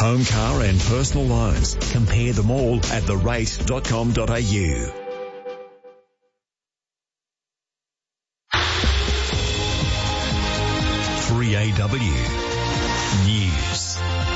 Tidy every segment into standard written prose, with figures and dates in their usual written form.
Home, car and personal loans. Compare them all at therate.com.au. 3AW News.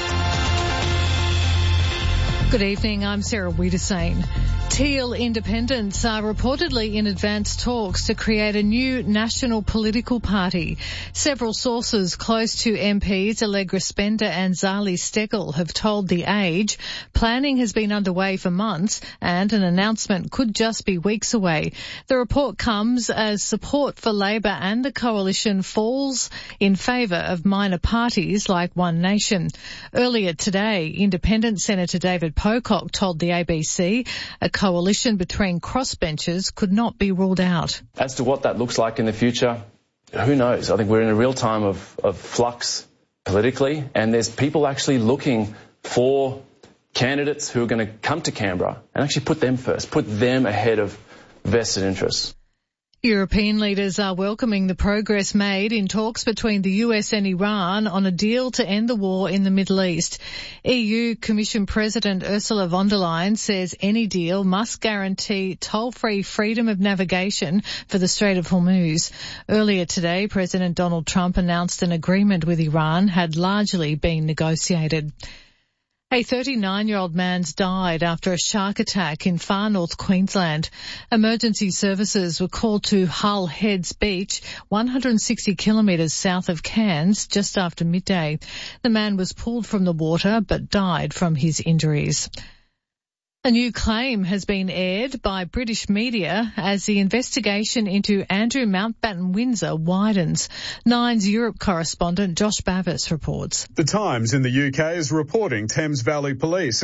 Good evening, I'm Sarah Wiedersane. Teal independents are reportedly in advanced talks to create a new national political party. Several sources close to MPs Allegra Spender and Zali Steggall have told The Age planning has been underway for months and an announcement could just be weeks away. The report comes as support for Labor and the coalition falls in favour of minor parties like One Nation. Earlier today, Independent Senator David Pocock told the ABC a coalition between crossbenchers could not be ruled out. As to what that looks like in the future, who knows? I think we're in a real time of flux politically, and there's people actually looking for candidates who are going to come to Canberra and actually put them first, put them ahead of vested interests. European leaders are welcoming the progress made in talks between the US and Iran on a deal to end the war in the Middle East. EU Commission President Ursula von der Leyen says any deal must guarantee toll-free freedom of navigation for the Strait of Hormuz. Earlier today, President Donald Trump announced an agreement with Iran had largely been negotiated. A 39-year-old man's died after a shark attack in far north Queensland. Emergency services were called to Hull Heads Beach, 160 kilometres south of Cairns, just after midday. The man was pulled from the water but died from his injuries. A new claim has been aired by British media as the investigation into Andrew Mountbatten Windsor widens. Nine's Europe correspondent Josh Bavis reports. The Times in the UK is reporting Thames Valley Police